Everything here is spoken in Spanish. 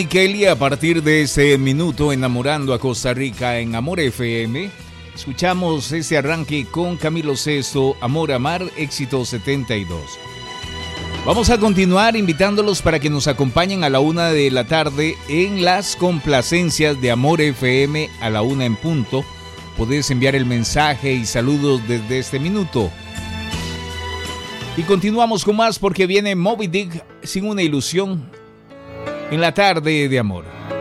Y Kelly, a partir de ese minuto, enamorando a Costa Rica en Amor FM, escuchamos ese arranque con Camilo Sesto, Amor Amar, éxito 72. Vamos a continuar invitándolos para que nos acompañen a la 1 de la tarde en las complacencias de Amor FM a la 1 en punto. Podés enviar el mensaje y saludos desde este minuto. Y continuamos con más porque viene Moby Dick, Sin una ilusión, en la tarde de amor.